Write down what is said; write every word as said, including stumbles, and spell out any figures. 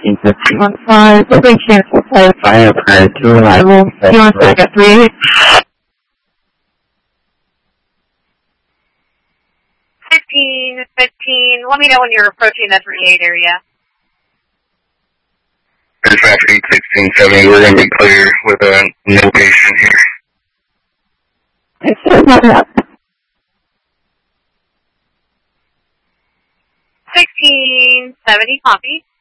sixteen fifty-one five, open cancel fire fire prior to arrival. You want to at three eight? fifteen fifteen, let me know when you're approaching the three eight area. Dispatch eight sixteen seventy, we're going to be clear with a no patient here. It's not up. sixteen seventy, copy.